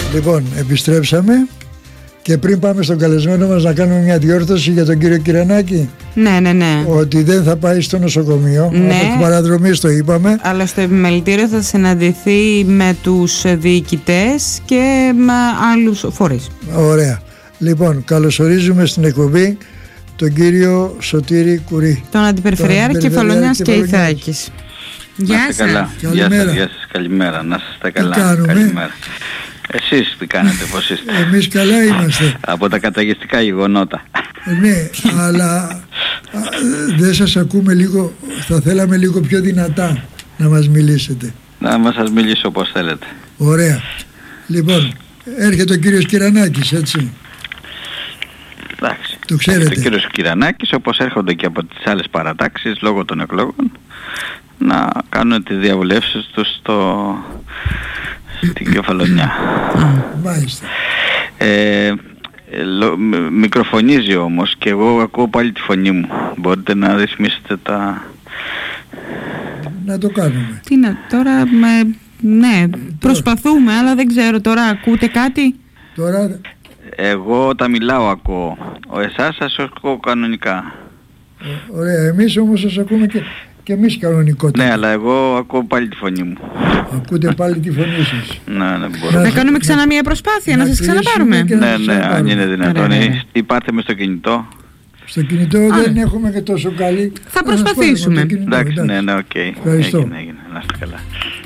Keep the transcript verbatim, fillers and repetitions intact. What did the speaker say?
Λοιπόν, επιστρέψαμε και πριν πάμε στον καλεσμένο μας να κάνουμε μια διόρθωση για τον κύριο Κυρανάκη. Ναι, ναι, ναι. Ότι δεν θα πάει στο νοσοκομείο. Ναι. Από την παραδρομή το είπαμε. Αλλά στο επιμελητήριο θα συναντηθεί με τους διοικητές και με άλλους φορείς. Ωραία. Λοιπόν, καλωσορίζουμε στην εκπομπή τον κύριο Σωτήρη Κουρί, τον Αντιπεριφερειάρχη Κεφαλονιάς και Ιθάκης. Γεια σας. Καλά. Καλημέρα. Γεια σας, γεια σας, καλημέρα. Να είστε καλά. κάνουμε? Καλημέρα. Εσείς τι κάνετε, πώς είστε? Εμείς καλά είμαστε. Από τα καταγεστικά γεγονότα. Ναι, αλλά α, δεν σας ακούμε λίγο, θα θέλαμε λίγο πιο δυνατά να μας μιλήσετε. Να μας σας μιλήσω όπως θέλετε. Ωραία. Λοιπόν, έρχεται ο κύριος Κυρανάκης, έτσι. Εντάξει. Το ξέρετε. Έρχεται ο κύριος Κυρανάκης, όπως έρχονται και από τις άλλες παρατάξεις λόγω των εκλογών, να κάνουν τις διαβουλεύσεις τους στο... στην Κεφαλονιά. Μάλιστα. Ε, λο, μικροφωνίζει όμως και εγώ ακούω πάλι τη φωνή μου. Μπορείτε να ρυθμίσετε τα... Να το κάνουμε. Τι να, τώρα με, ναι, προσπαθούμε, αλλά δεν ξέρω τώρα, ακούτε κάτι? Τώρα... Εγώ όταν μιλάω ακούω. Ο εσάς σας ακούω κανονικά. Ωραία, εμείς όμως σας ακούμε και, και εμείς κανονικότερα. Ναι, αλλά εγώ ακούω πάλι τη φωνή μου. Ακούτε πάλι τη φωνή σας. Ναι, ναι, μπορώ. Να κάνουμε ξανά μια προσπάθεια, να, να σας ξαναπάρουμε. Ναι, ναι, αν είναι δυνατόν. Υπάρχετε με στο κινητό. Στο κινητό Α, δεν έχουμε και τόσο καλή. Θα προσπαθήσουμε. Εντάξει, ναι, ναι, οκ. Ευχαριστώ. Έγινε, έγινε. Να είστε καλά.